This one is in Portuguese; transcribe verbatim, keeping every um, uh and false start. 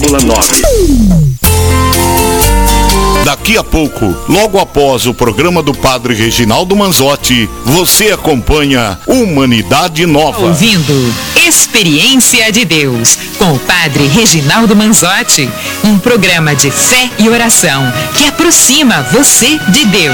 vírgula nove. Daqui a pouco, logo após o programa do Padre Reginaldo Manzotti, você acompanha Humanidade Nova. Ouvindo Experiência de Deus, com o Padre Reginaldo Manzotti, um programa de fé e oração que aproxima você de Deus.